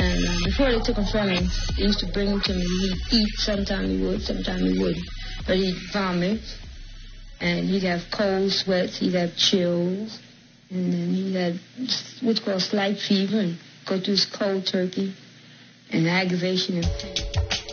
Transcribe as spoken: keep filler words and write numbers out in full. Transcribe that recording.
And uh, before they took him from him, they used to bring him to me. He'd eat, sometimes he would, sometimes he wouldn't. But he'd vomit, and he'd have cold sweats, he'd have chills, and then he'd have what's called slight fever, and go through his cold turkey, and aggravation and pain.